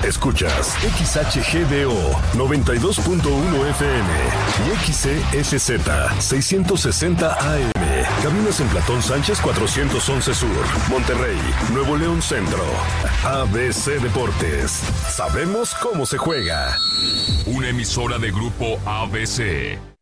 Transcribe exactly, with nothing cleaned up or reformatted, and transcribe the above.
Escuchas X H G D O noventa y dos punto uno F M y X C F Z seiscientos sesenta A M. Caminos en Platón Sánchez cuatrocientos once Sur, Monterrey, Nuevo León Centro. A B C Deportes. Sabemos cómo se juega. Una emisora de Grupo A B C.